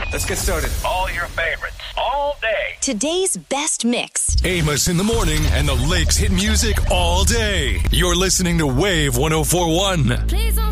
Let's get started. All your favorites, all day. Today's best mix. Amos in the morning and the Lakes hit music all day. You're listening to Wave 104.1. Please don't